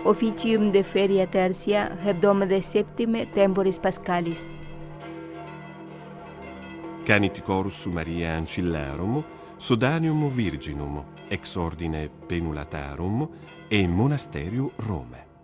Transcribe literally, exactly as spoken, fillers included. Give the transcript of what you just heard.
officium de feria tertia, hebdomade septime, temporis pascalis. Canit corus Maria Ancillarum, Sodanium Virginum, ex ordine Penulatarum, e Monasterium Rome.